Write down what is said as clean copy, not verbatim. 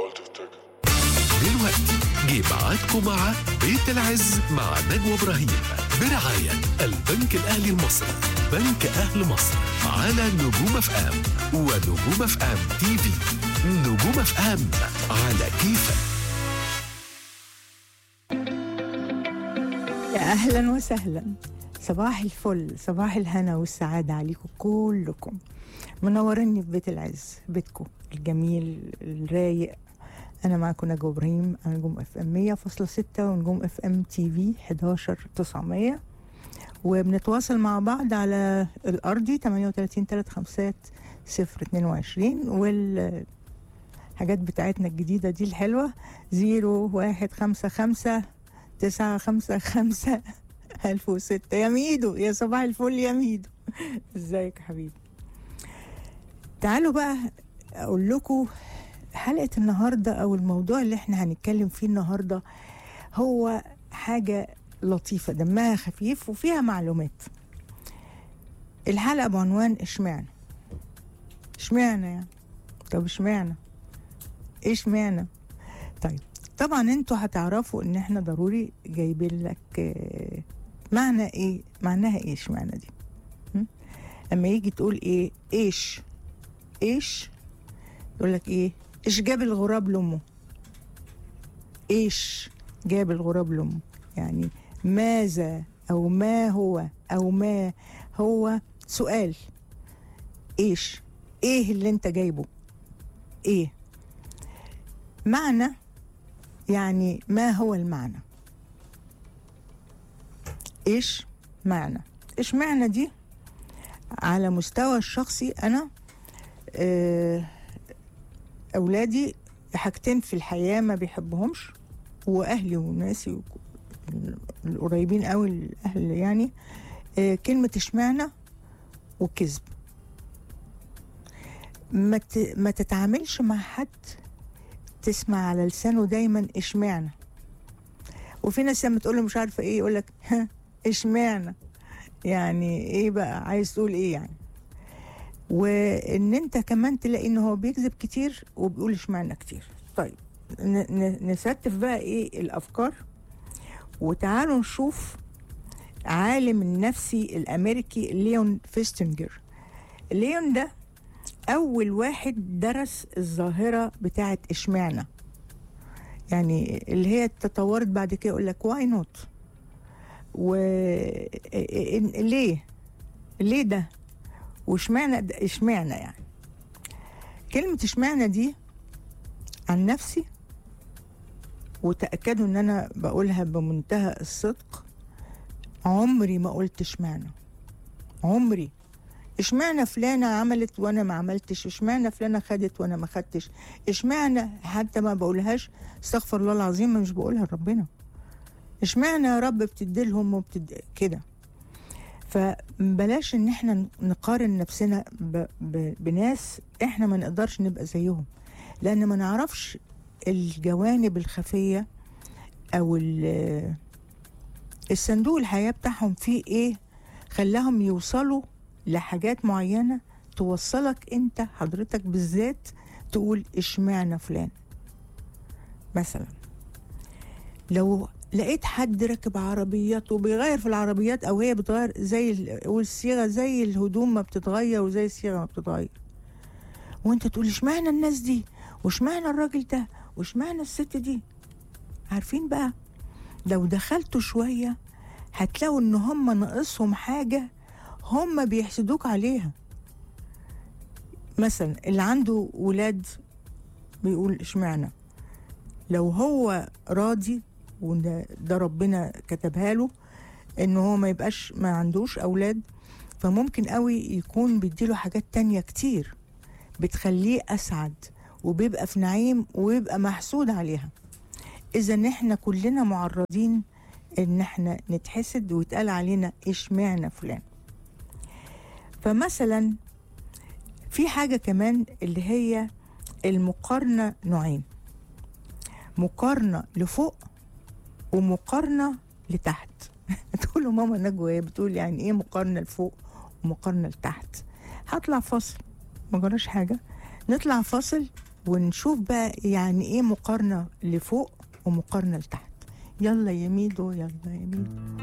دلوقتي جه ميعادكم مع بيت العز مع نجوى إبراهيم برعاية البنك الأهلي المصري. بنك أهل مصر على نجوم اف ام ونجوم اف ام تي في. نجوم اف ام على كيفك. يا أهلا وسهلا، صباح الفل، صباح الهنا والسعادة عليكم كلكم. منوريني في بيت العز، بيتكم الجميل الرايق. أنا معكم نجوى إبراهيم على نجوم اف ام 100.6 ونجوم اف ام تي في 11900، وبنتواصل مع بعض على الأرضي 38 350 022، والحاجات بتاعتنا الجديدة دي الحلوة 0155 955 1006. يا ميدو، يا صباح الفل يا ميدو. ازيك يا حبيبي؟ تعالوا بقى اقول لكم حلقة النهاردة او الموضوع اللي احنا هنتكلم فيه النهاردة هو حاجة لطيفة دمها خفيف وفيها معلومات. الحلقة بعنوان اشمعنى يعني. طب اشمعنى؟ طيب طبعا انتوا هتعرفوا ان احنا ضروري جايبين لك معناها ايه اشمعنى دي. اما يجي تقول ايش يقول لك ايش جاب الغراب لامه. ايش جاب الغراب لامه يعني ماذا او ما هو سؤال. ايه اللي انت جايبه؟ ايه معنى؟ يعني ما هو المعنى؟ ايش معنى دي على مستوى الشخصي. انا اولادي حاجتين في الحياة ما بيحبهمش، واهلي وناسي القريبين قوي الاهل يعني، كلمة اشمعنى وكذب. ما تتعاملش مع حد تسمع على لسانه دايما اشمعنى. وفي ناس لما تقول له مش عارفه ايه يقول لك اشمعنى، يعني ايه بقى عايز تقول ايه يعني. وان انت كمان تلاقي ان هو بيكذب كتير وبيقول اشمعنى كتير. طيب نستف بقى الافكار، وتعالوا نشوف عالم النفسي الامريكي ليون فيستنجر. ليون ده اول واحد درس الظاهره بتاعت اشمعنى، يعني اللي هي تطورت بعد كده يقول لك واي نوت، ليه ده واشمعنى ده. اشمعنى يعني كلمه اشمعنى دي عن نفسي، وتاكدوا ان انا بقولها بمنتهى الصدق، عمري ما قلت اشمعنى. عمري اشمعنى فلانة عملت وانا ما عملتش، اشمعنى فلانة خدت وانا ما خدتش، اشمعنى حتى ما بقولهاش. استغفر الله العظيم، مش بقولها لربنا. اشمعنى يا رب بتديلهم كده. فبلاش ان احنا نقارن نفسنا بناس احنا ما نقدرش نبقى زيهم، لان ما نعرفش الجوانب الخفية او الصندوق الحياة بتاعهم فيه ايه خلاهم يوصلوا لحاجات معينة توصلك انت حضرتك بالذات تقول اشمعنى فلان. مثلا لو لقيت حد راكب عربيات وبيغير في العربيات او هي بتغير زي والصيغة زي الهدوم ما بتتغير وزي الصيغة ما بتتغير، وانت تقول اشمعنى الناس دي واشمعنى الراجل ده واشمعنى الست دي. عارفين بقى لو دخلتوا شوية هتلاقوا ان هم ناقصهم حاجة هم بيحسدوك عليها. مثلا اللي عنده ولاد بيقول اشمعنى. لو هو راضي وده ربنا كتبها له انه هو ما عندوش اولاد، فممكن قوي يكون بيديله حاجات تانية كتير بتخليه اسعد وبيبقى في نعيم ويبقى محسود عليها. اذا احنا كلنا معرضين ان احنا نتحسد ويتقال علينا اشمعنى فلان. فمثلا في حاجة كمان اللي هي المقارنة نوعين، مقارنة لفوق ومقارنة لتحت. تقولوا ماما نجوى بتقول يعني ايه مقارنة لفوق ومقارنة لتحت. هطلع فاصل، ما جراش حاجة، نطلع فاصل ونشوف بقى يعني ايه مقارنة لفوق ومقارنة لتحت. يلا يا ميدو، يلا يا ميدو.